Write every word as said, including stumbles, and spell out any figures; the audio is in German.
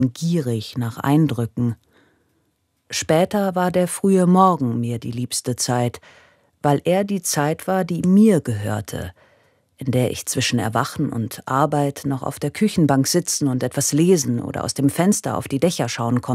gierig nach Eindrücken. Später war der frühe Morgen mir die liebste Zeit, weil er die Zeit war, die mir gehörte, in der ich zwischen Erwachen und Arbeit noch auf der Küchenbank sitzen und etwas lesen oder aus dem Fenster auf die Dächer schauen konnte.